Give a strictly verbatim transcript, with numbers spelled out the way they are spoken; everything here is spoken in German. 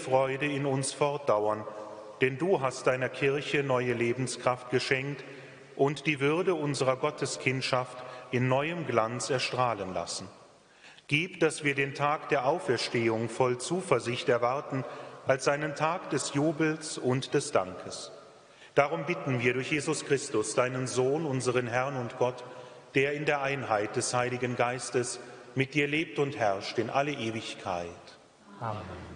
Freude in uns fortdauern, denn du hast deiner Kirche neue Lebenskraft geschenkt und die Würde unserer Gotteskindschaft in neuem Glanz erstrahlen lassen. Gib, dass wir den Tag der Auferstehung voll Zuversicht erwarten, als einen Tag des Jubels und des Dankes. Darum bitten wir durch Jesus Christus, deinen Sohn, unseren Herrn und Gott, der in der Einheit des Heiligen Geistes mit dir lebt und herrscht in alle Ewigkeit. Amen.